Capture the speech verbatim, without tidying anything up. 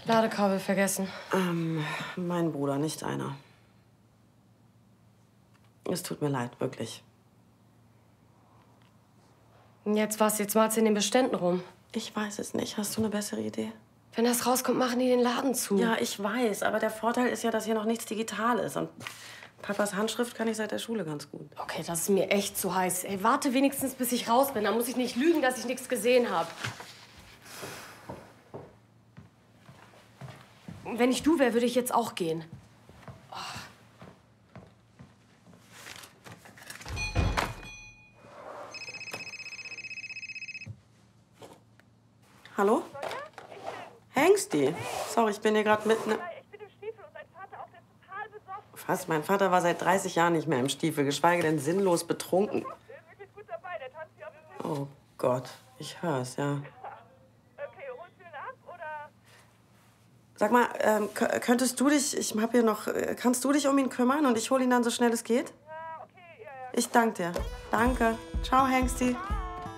Ladekabel vergessen. Ähm, mein Bruder, nicht einer. Es tut mir leid, wirklich. Jetzt was? Jetzt malst du in den Beständen rum. Ich weiß es nicht. Hast du eine bessere Idee? Wenn das rauskommt, machen die den Laden zu. Ja, ich weiß. Aber der Vorteil ist ja, dass hier noch nichts digital ist. Und Papas Handschrift kann ich seit der Schule ganz gut. Okay, das ist mir echt zu heiß. Ey, warte wenigstens, bis ich raus bin. Dann muss ich nicht lügen, dass ich nichts gesehen habe. Wenn ich du wäre, würde ich jetzt auch gehen. Oh. Hallo? Hengsti? Sorry, ich bin hier gerade mitten... Ich bin im Stiefel und dein Vater auch, der ist total besoffen. Was? Mein Vater war seit dreißig Jahren nicht mehr im Stiefel, geschweige denn sinnlos betrunken. Der ist wirklich gut dabei, der tanzt hier auf dem Tisch. Oh Gott, ich hör's, ja. Okay, holst du ihn ab, oder? Sag mal, ähm, könntest du dich... Ich hab hier noch... Kannst du dich um ihn kümmern und ich hol ihn dann so schnell es geht? Ja, okay, ja, ja. Ich danke dir. Danke. Ciao, Hengsti.